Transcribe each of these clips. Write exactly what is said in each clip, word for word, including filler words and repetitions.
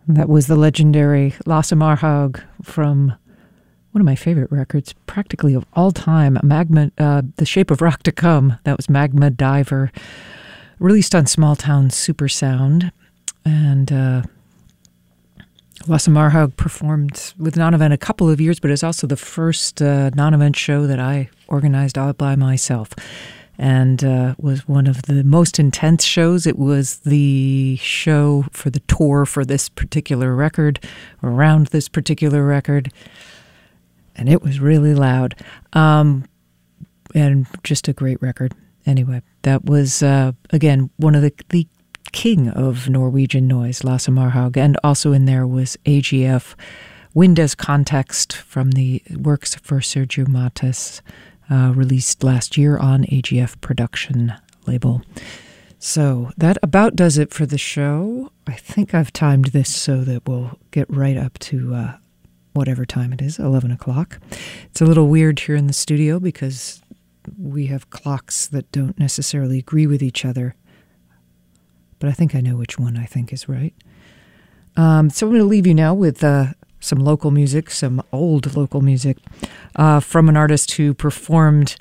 That was the legendary Lasse Marhaug from one of my favorite records, practically of all time, Magma, uh, The Shape of Rock to Come. That was Magma Diver, released on Small Town Super Sound. And uh, Lasse Marhaug performed with Non-Event a couple of years, but it's also the first uh, Non-Event show that I organized all by myself. And uh, was one of the most intense shows. It was the show for the tour for this particular record, around this particular record. And it was really loud. Um, and just a great record. Anyway, that was, uh, again, one of the, the king of Norwegian noise, Lasse Marhaug. And also in there was A G F, Wind as Context from the works for Sergio Matas. Uh, released last year on A G F production label. So that about does it for the show. I think I've timed this so that we'll get right up to uh, whatever time it is, eleven o'clock. It's a little weird here in the studio because we have clocks that don't necessarily agree with each other. But I think I know which one I think is right. Um, so I'm going to leave you now with uh, some local music, some old local music, uh, from an artist who performed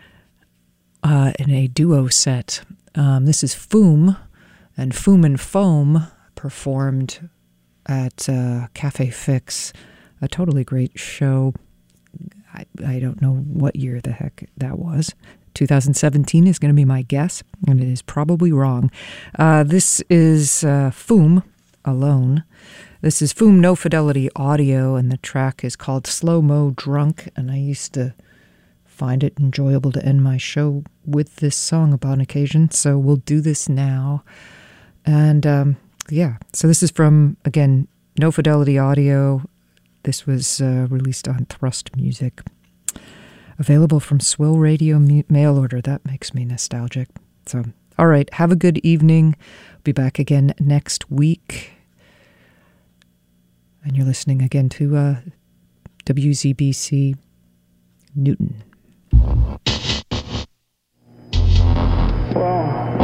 uh, in a duo set. Um, this is Foom, and Foom and Foam performed at uh, Cafe Fix, a totally great show. I, I don't know what year the heck that was. two thousand seventeen is going to be my guess, and it is probably wrong. Uh, this is uh, Foom, Alone. This is Foom No Fidelity Audio, and the track is called Slow Mo Drunk, and I used to find it enjoyable to end my show with this song upon occasion, so we'll do this now. And, um, yeah, so this is from, again, No Fidelity Audio. This was uh, released on Thrust Music. Available from Swill Radio mu- mail order. That makes me nostalgic. So, all right, have a good evening. Be back again next week. And you're listening again to uh, W Z B C Newton. Well,